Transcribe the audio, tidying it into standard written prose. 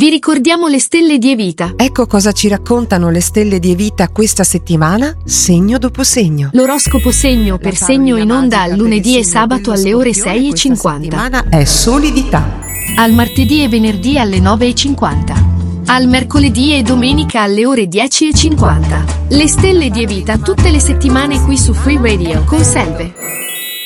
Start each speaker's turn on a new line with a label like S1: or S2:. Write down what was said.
S1: Vi ricordiamo le stelle di Evita.
S2: Ecco cosa ci raccontano le stelle di Evita questa settimana, segno dopo segno.
S1: L'oroscopo segno per segno in onda al lunedì e sabato alle ore 6:50.
S2: Questa settimana è solidità.
S1: Al martedì e venerdì alle 9:50. Al mercoledì e domenica alle ore 10:50. Le stelle di Evita tutte le settimane qui su Free Radio con Selve.